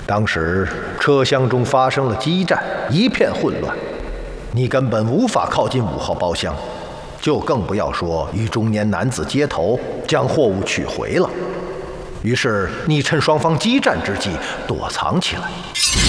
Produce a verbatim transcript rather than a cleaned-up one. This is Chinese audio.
当时车厢中发生了激战，一片混乱，你根本无法靠近五号包厢，就更不要说与中年男子接头，将货物取回了。于是你趁双方激战之际躲藏起来。